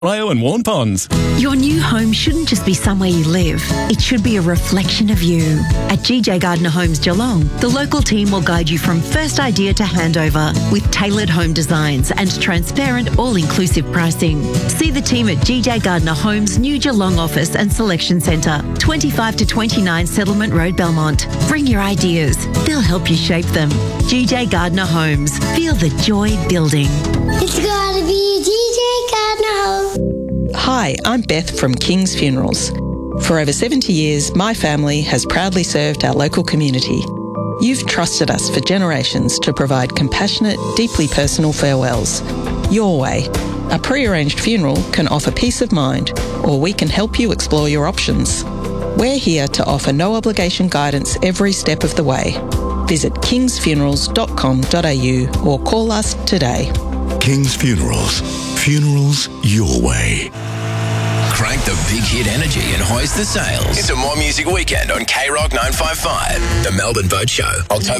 Rio and Warn Ponds. Your new home shouldn't just be somewhere you live. It should be a reflection of you. At GJ Gardner Homes Geelong, the local team will guide you from first idea to handover with tailored home designs and transparent all-inclusive pricing. See the team at GJ Gardner Homes' new Geelong office and selection centre, 25 to 29 Settlement Road, Belmont. Bring your ideas. They'll help you shape them. GJ Gardner Homes. Feel the joy building. It's gotta be GJ Gardner Homes. Hi, I'm Beth from King's Funerals. For over 70 years, my family has proudly served our local community. You've trusted us for generations to provide compassionate, deeply personal farewells. Your way. A pre-arranged funeral can offer peace of mind, or we can help you explore your options. We're here to offer no obligation guidance every step of the way. Visit kingsfunerals.com.au or call us today. King's Funerals. Funerals your way. Crank the big hit energy and hoist the sails. It's a More Music Weekend on K-Rock 955. The Melbourne Boat Show, October